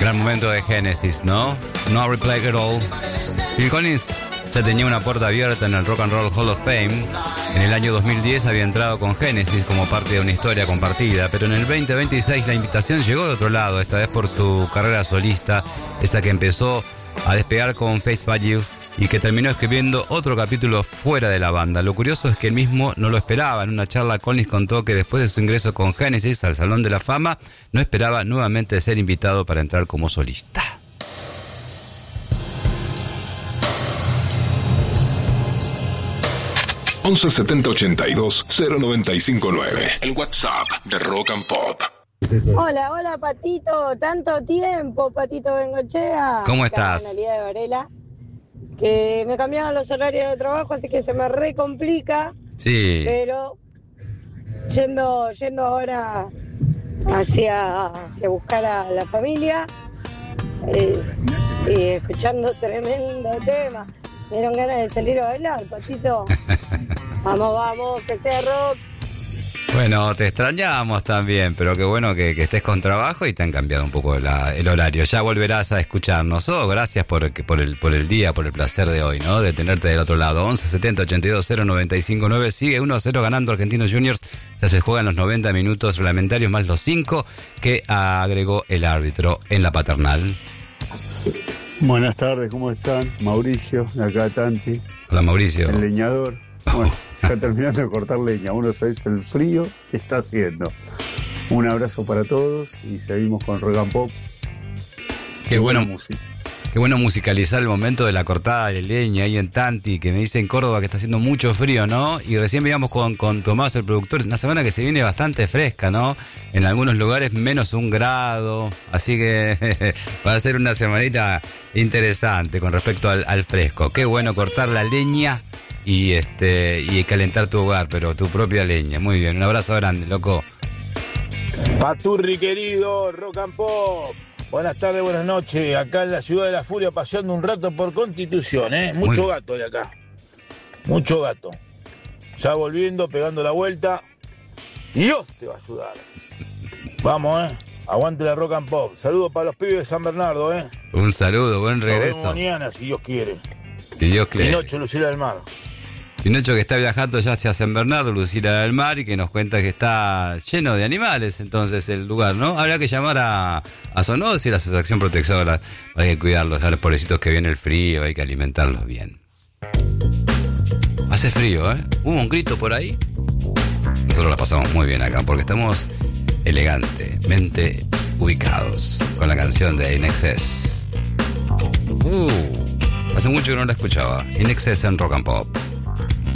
Gran momento de Genesis, ¿no? No Replay It All. Phil Collins ya tenía una puerta abierta en el Rock and Roll Hall of Fame. En el año 2010 había entrado con Genesis como parte de una historia compartida, pero en el 2026 la invitación llegó de otro lado, esta vez por su carrera solista, esa que empezó a despegar con Face Value y que terminó escribiendo otro capítulo fuera de la banda. Lo curioso es que él mismo no lo esperaba. En una charla, Collins contó que después de su ingreso con Genesis al Salón de la Fama, no esperaba nuevamente ser invitado para entrar como solista. ...11 70 82 095 9... el WhatsApp de Rock and Pop. Hola Patito, tanto tiempo, Patito Bengochea. ¿Cómo estás? En realidad de Varela, que me cambiaron los horarios de trabajo, así que se me recomplica. Sí. Pero yendo ahora hacia buscar a la familia y escuchando tremendo tema. Me dieron ganas de salir a bailar, Patito. Vamos, que sea rock. Bueno, te extrañamos también, pero qué bueno que estés con trabajo y te han cambiado un poco el horario. Ya volverás a escucharnos. Gracias por el día, por el placer de hoy, ¿no? De tenerte del otro lado. 11 70 82 095 9. Sigue 1-0 ganando Argentinos Juniors. Ya se juegan los 90 minutos reglamentarios más los 5 que agregó el árbitro en la paternal. Buenas tardes, ¿cómo están? Mauricio, de acá Tanti. Hola, Mauricio. El leñador. Bueno, ya terminando de cortar leña. Uno sabe el frío que está haciendo. Un abrazo para todos y seguimos con Rock and Pop. Qué bueno música. Qué bueno musicalizar el momento de la cortada de leña ahí en Tanti, que me dice en Córdoba que está haciendo mucho frío, ¿no? Y recién veíamos con Tomás, el productor, una semana que se viene bastante fresca, ¿no? En algunos lugares menos 1 grado, así que va a ser una semanita interesante con respecto al fresco. Qué bueno cortar la leña y calentar tu hogar, pero tu propia leña. Muy bien, un abrazo grande, loco. Paturri querido, Rock and Pop. Buenas tardes, buenas noches. Acá en la ciudad de la Furia, paseando un rato por Constitución, ¿eh? Mucho gato de acá. Mucho gato. Ya volviendo, pegando la vuelta. Dios te va a ayudar. Vamos, Aguante la Rock and Pop. Saludos para los pibes de San Bernardo, Un saludo, buen regreso. Nos vemos mañana, si Dios quiere. Si Dios quiere. Pinocho, Lucila del Mar. Pinocho, que está viajando ya hacia San Bernardo, Lucila del Mar, y que nos cuenta que está lleno de animales, entonces, el lugar, ¿no? Habrá que llamar a Sonos y la Asociación Protectora para que cuidarlos, a los pobrecitos que viene el frío, hay que alimentarlos bien. Hace frío, Hubo un grito por ahí. Nosotros la pasamos muy bien acá, porque estamos elegantemente ubicados con la canción de In Excess. Hace mucho que no la escuchaba. In Excess en Rock and Pop.